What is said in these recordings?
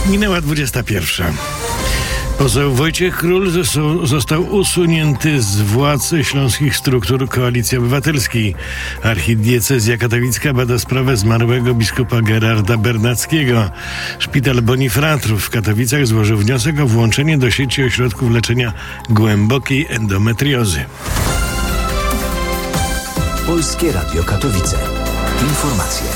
Minęła 21. Poseł Wojciech Król został usunięty z władz śląskich struktur Koalicji Obywatelskiej. Archidiecezja katowicka bada sprawę zmarłego biskupa Gerarda Bernackiego. Szpital Bonifratrów w Katowicach złożył wniosek o włączenie do sieci ośrodków leczenia głębokiej endometriozy. Polskie Radio Katowice. Informacje.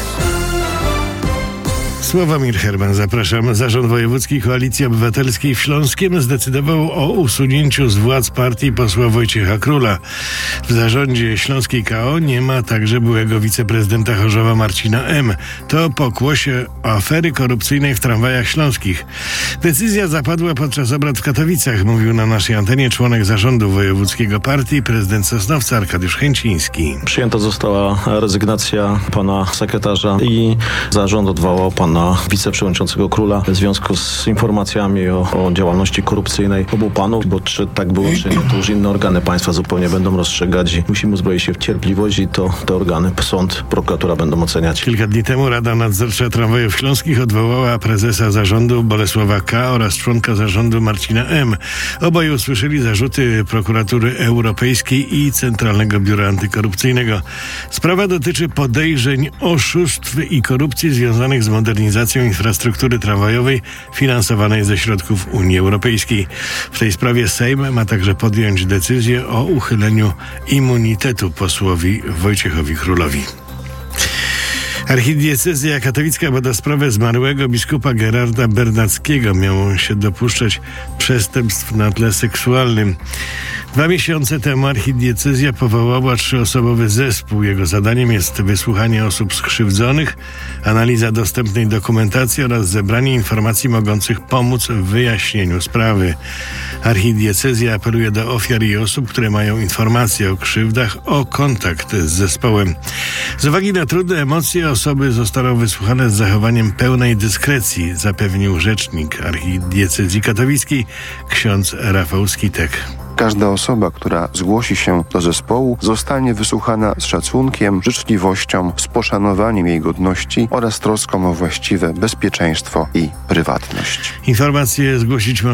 Sławomir Herman, zapraszam. Zarząd Wojewódzkiej Koalicji Obywatelskiej w Śląskiem zdecydował o usunięciu z władz partii posła Wojciecha Króla. W zarządzie Śląskiej KO nie ma także byłego wiceprezydenta Chorzowa Marcina M. To pokłosie afery korupcyjnej w tramwajach śląskich. Decyzja zapadła podczas obrad w Katowicach, mówił na naszej antenie członek zarządu wojewódzkiego partii, prezydent Sosnowca Arkadiusz Chęciński. Przyjęta została rezygnacja pana sekretarza i zarząd odwołał pana wiceprzewodniczącego Króla w związku z informacjami o działalności korupcyjnej obu panów, bo czy tak było, czy nie, to już inne organy państwa zupełnie będą rozstrzygać i musimy uzbroić się w cierpliwość i to te organy, sąd, prokuratura będą oceniać. Kilka dni temu Rada Nadzorcza Tramwajów Śląskich odwołała prezesa zarządu Bolesława K. oraz członka zarządu Marcina M. Obaj usłyszeli zarzuty prokuratury europejskiej i Centralnego Biura Antykorupcyjnego. Sprawa dotyczy podejrzeń oszustw i korupcji związanych z modernizacją infrastruktury tramwajowej finansowanej ze środków Unii Europejskiej. W tej sprawie Sejm ma także podjąć decyzję o uchyleniu immunitetu posłowi Wojciechowi Królowi. Archidiecezja katowicka bada sprawę zmarłego biskupa Gerarda Bernackiego. Miał on się dopuszczać przestępstw na tle seksualnym. 2 miesiące temu archidiecezja powołała 3-osobowy zespół. Jego zadaniem jest wysłuchanie osób skrzywdzonych, analiza dostępnej dokumentacji oraz zebranie informacji mogących pomóc w wyjaśnieniu sprawy. Archidiecezja apeluje do ofiar i osób, które mają informacje o krzywdach, o kontakt z zespołem. Z uwagi na trudne emocje osoby zostaną wysłuchane z zachowaniem pełnej dyskrecji, zapewnił rzecznik archidiecezji katowickiej ksiądz Rafał Skitek. Każda osoba, która zgłosi się do zespołu, zostanie wysłuchana z szacunkiem, życzliwością, z poszanowaniem jej godności oraz troską o właściwe bezpieczeństwo i prywatność. Informacje zgłosić można